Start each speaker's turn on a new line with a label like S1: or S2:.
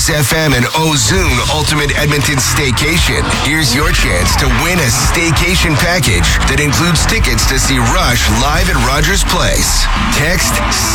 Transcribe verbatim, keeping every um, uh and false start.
S1: Sirius F M and Ozune Ultimate Edmonton Staycation. Here's your chance to win a staycation package that includes tickets to see Rush live at Rogers Place. Text